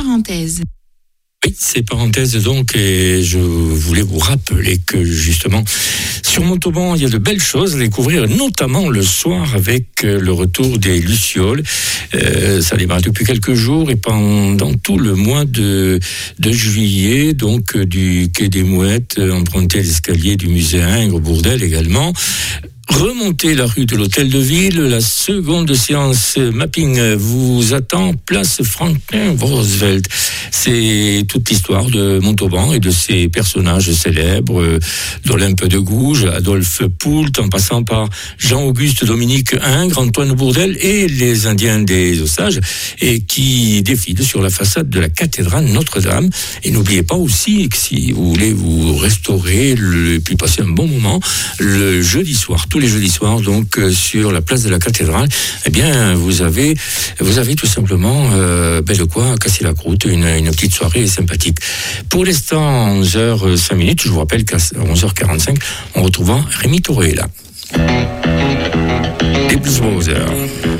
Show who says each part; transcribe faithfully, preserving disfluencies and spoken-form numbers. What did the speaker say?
Speaker 1: parenthèse.
Speaker 2: Oui, c'est parenthèse donc, et je voulais vous rappeler que justement, sur Montauban, il y a de belles choses à découvrir, notamment le soir avec le retour des Lucioles. Euh, ça démarre depuis quelques jours et pendant tout le mois de, de juillet, donc du Quai des Mouettes, emprunter l'escalier du musée Ingres-Bourdelle également. Remontez la rue de l'Hôtel de Ville, la seconde séance mapping vous attend, place Franklin Roosevelt. C'est toute l'histoire de Montauban et de ses personnages célèbres, euh, d'Olympe de Gouges, Adolphe Poult, en passant par Jean-Auguste Dominique Ingres, Antoine Bourdelle et les Indiens des Osages, et qui défilent sur la façade de la cathédrale Notre-Dame. Et n'oubliez pas aussi que si vous voulez vous restaurer le, et puis passer un bon moment, le jeudi soir, tous les jeudis soirs, donc euh, sur la place de la cathédrale, eh bien vous avez vous avez tout simplement euh, ben de quoi casser la croûte, une, une petite soirée sympathique. Pour l'instant, onze heures cinq minutes, je vous rappelle qu'à onze heures quarante-cinq, on retrouvera Rémi Touré là. Les Blues Brothers.